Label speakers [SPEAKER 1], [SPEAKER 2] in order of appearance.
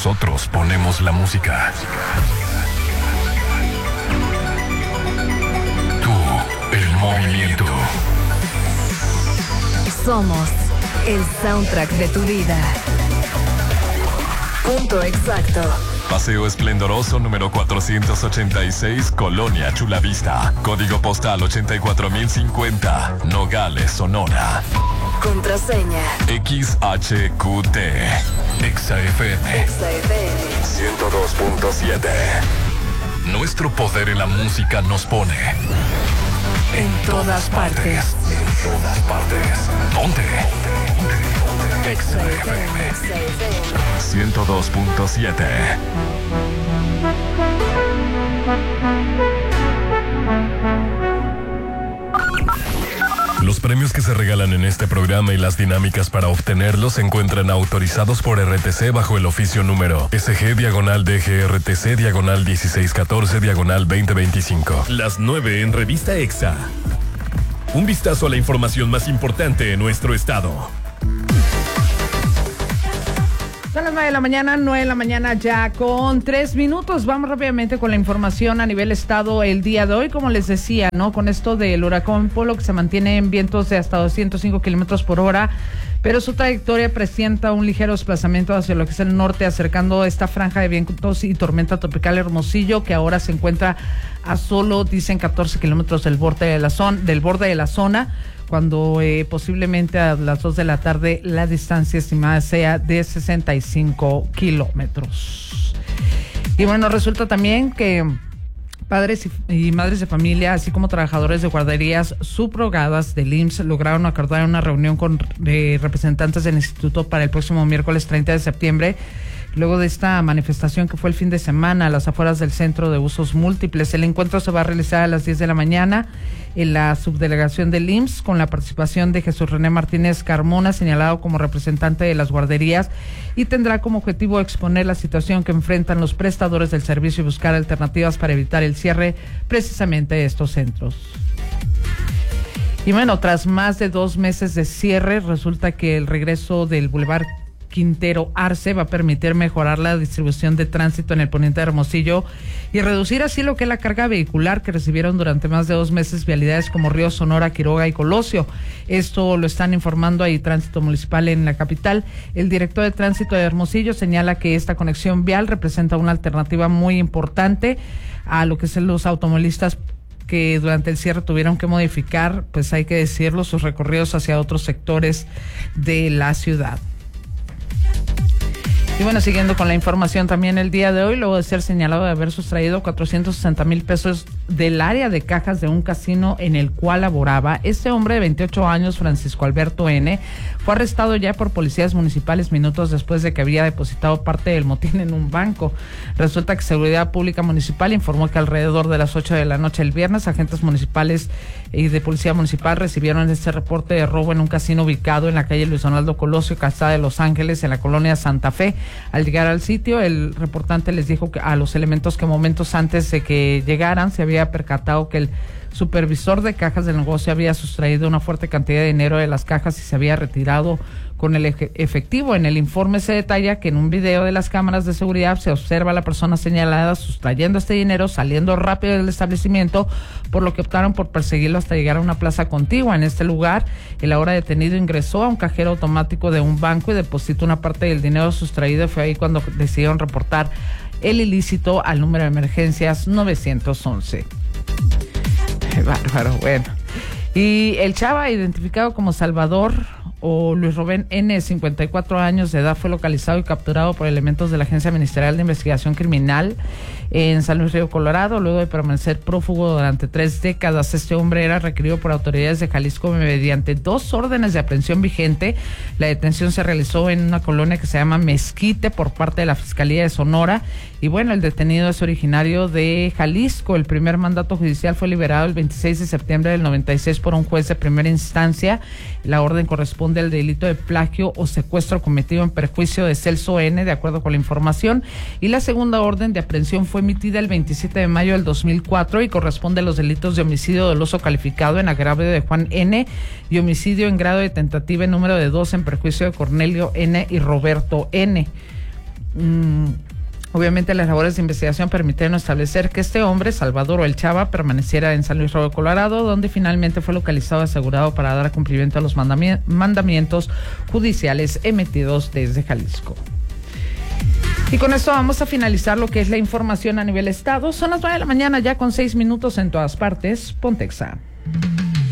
[SPEAKER 1] Nosotros ponemos la música. Tú, el movimiento.
[SPEAKER 2] Somos el soundtrack de tu vida. Punto exacto.
[SPEAKER 1] Paseo Esplendoroso número 486, Colonia Chulavista. Código postal 84050, Nogales, Sonora.
[SPEAKER 2] Contraseña
[SPEAKER 1] XHQT. XFM 102.7. Nuestro poder en la música nos pone
[SPEAKER 2] en todas partes.
[SPEAKER 1] En todas partes. ¿Dónde? XFM 102.7. Los premios que se regalan en este programa y las dinámicas para obtenerlos se encuentran autorizados por RTC bajo el oficio número SG-DGRTC/1614/2025.
[SPEAKER 3] Las 9 en Revista EXA. Un vistazo a la información más importante en nuestro estado.
[SPEAKER 4] Son las 9 de la mañana ya con 3 minutos. Vamos rápidamente con la información a nivel estado el día de hoy. Como les decía, ¿no? Con esto del huracán Polo, que se mantiene en vientos de hasta 205 kilómetros por hora, pero su trayectoria presenta un ligero desplazamiento hacia lo que es el norte, acercando esta franja de vientos y tormenta tropical Hermosillo, que ahora se encuentra a solo, dicen, 14 kilómetros del borde de la zona, cuando posiblemente a las 2 de la tarde la distancia estimada sea de 65 kilómetros. Y bueno, resulta también que padres y madres de familia, así como trabajadores de guarderías subrogadas del IMSS, lograron acordar una reunión con representantes del instituto para el próximo miércoles 30 de septiembre. Luego de esta manifestación que fue el fin de semana a las afueras del Centro de Usos Múltiples, el encuentro se va a realizar a las 10 de la mañana en la subdelegación del IMSS, con la participación de Jesús René Martínez Carmona, señalado como representante de las guarderías, y tendrá como objetivo exponer la situación que enfrentan los prestadores del servicio y buscar alternativas para evitar el cierre precisamente de estos centros. Y bueno, tras más de 2 meses de cierre, resulta que el regreso del Boulevard Quintero Arce va a permitir mejorar la distribución de tránsito en el poniente de Hermosillo y reducir así lo que es la carga vehicular que recibieron durante más de 2 meses vialidades como Río Sonora, Quiroga y Colosio. Esto lo están informando ahí Tránsito Municipal en la capital. El director de tránsito de Hermosillo señala que esta conexión vial representa una alternativa muy importante a lo que son los automovilistas que durante el cierre tuvieron que modificar, pues hay que decirlo, sus recorridos hacia otros sectores de la ciudad. Y bueno, siguiendo con la información también el día de hoy, luego de ser señalado de haber sustraído 460,000 pesos del área de cajas de un casino en el cual laboraba, este hombre de 28 años, Francisco Alberto N., fue arrestado ya por policías municipales minutos después de que había depositado parte del motín en un banco. Resulta que Seguridad Pública Municipal informó que alrededor de las 8 de la noche el viernes, agentes municipales y de Policía Municipal recibieron este reporte de robo en un casino ubicado en la calle Luis Donaldo Colosio, Calzada de Los Ángeles, en la colonia Santa Fe. Al llegar al sitio, el reportante les dijo que a los elementos que momentos antes de que llegaran se había percatado que el supervisor de cajas del negocio había sustraído una fuerte cantidad de dinero de las cajas y se había retirado con el efectivo. En el informe se detalla que en un video de las cámaras de seguridad se observa a la persona señalada sustrayendo este dinero, saliendo rápido del establecimiento, por lo que optaron por perseguirlo hasta llegar a una plaza contigua. En este lugar, el ahora detenido ingresó a un cajero automático de un banco y depositó una parte del dinero sustraído. Fue ahí cuando decidieron reportar el ilícito al número de emergencias 911. Bárbaro, bueno. Y el chava, identificado como Salvador o Luis Rubén N., 54 años de edad, fue localizado y capturado por elementos de la Agencia Ministerial de Investigación Criminal en San Luis Río Colorado, luego de permanecer prófugo durante 3 décadas. Este hombre era requerido por autoridades de Jalisco mediante 2 órdenes de aprehensión vigente. La detención se realizó en una colonia que se llama Mezquite por parte de la Fiscalía de Sonora. Y bueno, el detenido es originario de Jalisco. El primer mandato judicial fue liberado el 26 de septiembre del 96 por un juez de primera instancia. La orden corresponde al delito de plagio o secuestro cometido en perjuicio de Celso N., de acuerdo con la información. Y la segunda orden de aprehensión fue emitida el 27 de mayo del 2004 y corresponde a los delitos de homicidio doloso calificado en agravio de Juan N. y homicidio en grado de tentativa en número de 2 en perjuicio de Cornelio N. y Roberto N. Obviamente las labores de investigación permitieron establecer que este hombre, Salvador o el Chava, permaneciera en San Luis Río Colorado, donde finalmente fue localizado y asegurado para dar cumplimiento a los mandamientos judiciales emitidos desde Jalisco. Y con esto vamos a finalizar lo que es la información a nivel estado. Son las 9 de la mañana ya con 6 minutos en todas partes. Ponte Exa.